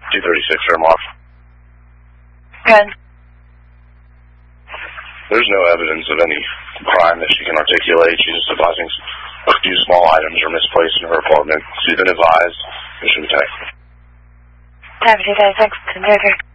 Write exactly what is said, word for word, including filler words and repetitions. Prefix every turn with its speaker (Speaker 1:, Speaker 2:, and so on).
Speaker 1: two thirty-six, Fairmont.
Speaker 2: Good.
Speaker 1: There's no evidence of any crime that she can articulate. She's just advising a few small items are misplaced in her apartment. She's been advised. Mission Tech.
Speaker 2: Have a good day. Thanks, Commander.